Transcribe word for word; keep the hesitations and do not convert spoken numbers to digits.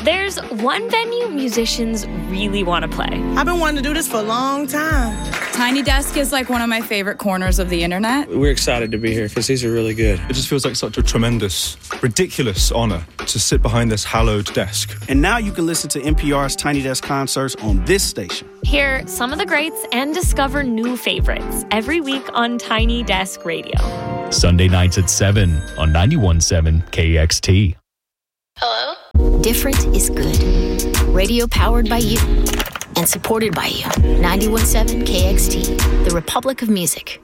There's one venue musicians really want to play. I've been wanting to do this for a long time. Tiny Desk is like one of my favorite corners of the internet. We're excited to be here because these are really good. It just feels like such a tremendous, ridiculous honor to sit behind this hallowed desk. And now you can listen to N P R's Tiny Desk concerts on this station. Hear some of the greats and discover new favorites every week on Tiny Desk Radio. Sunday nights at seven on ninety-one point seven K X T. Hello? Different is good. Radio powered by you and supported by you. ninety-one point seven K X T, the Republic of Music.